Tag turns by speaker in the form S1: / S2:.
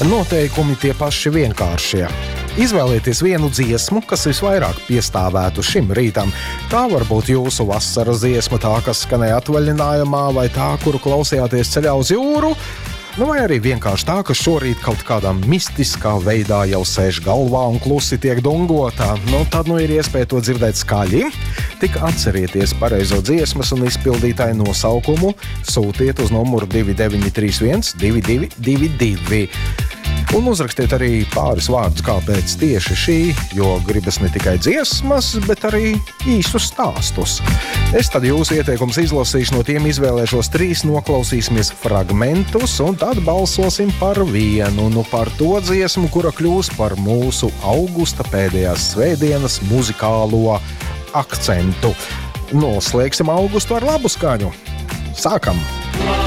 S1: Noteikumi tie paši vienkāršie. Izvēlieties vienu dziesmu, kas visvairāk piestāvētu šim rītam. Tā var būt jūsu vasaras dziesma, tā, kas skanēja atvaļinājumā, vai tā, kuru klausījāties ceļā uz jūru, vai arī vienkārši tā, kas šorīt kaut kādā mistiskā veidā jau sēž galvā un klusi tiek dungotā. Tad ir iespēja to dzirdēt skaļi. Tik atcerieties pareizo dziesmas un izpildītāju nosaukumu, sūtiet uz numuru 2931 2222. Un uzrakstiet arī pāris vārdus, kāpēc tieši šī, jo gribas ne tikai dziesmas, bet arī īsus stāstus. Es tad jūsu ieteikums izlasīšu, no tiem izvēlēšos 3, noklausīsimies fragmentus, un tad balsosim par vienu, par to dziesmu, kura kļūs par mūsu augusta pēdējās svētdienas muzikālo akcentu. Noslēgsim augustu ar labu skaņu. Sākam!